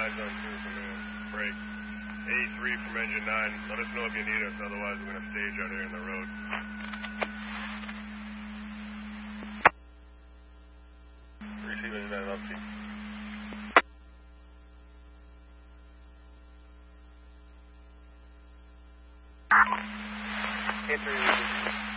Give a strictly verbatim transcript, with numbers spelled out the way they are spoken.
eyes on two from here. Break. A three from engine nine. Let us know if you need us, otherwise we're going to stage out here in the road. Receiving that upbeat. A three.